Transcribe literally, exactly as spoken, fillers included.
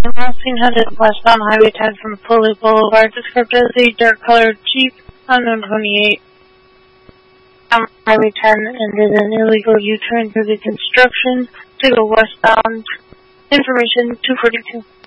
Seen headed westbound Highway ten from Foley Boulevard, described as a dark-colored Jeep, unknown twenty-eight. On Highway ten ended an illegal U-turn through the construction to go westbound. Information two forty-two.